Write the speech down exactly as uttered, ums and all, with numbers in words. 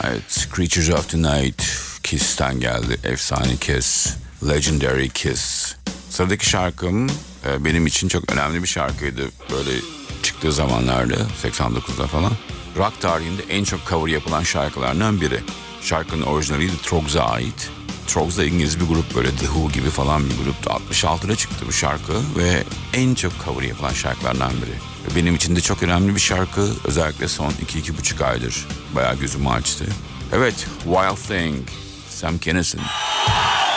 Evet, Creatures of the Night Kiss'ten geldi. Efsane Kiss, Legendary Kiss. Sıradaki şarkım e, benim için çok önemli bir şarkıydı. Böyle çıktığı zamanlarda seksen dokuzda falan. Rock tarihinde en çok cover yapılan şarkılardan biri. Şarkının orijinali de Trogs'a ait. Trogs da İngiliz bir grup, böyle The Who gibi falan bir gruptu. altmış altıda çıktı bu şarkı ve en çok cover yapılan şarkılardan biri. Ve benim için de çok önemli bir şarkı. Özellikle son iki iki buçuk aydır bayağı gözümü açtı. Evet, Wild Thing, Sam Kinison.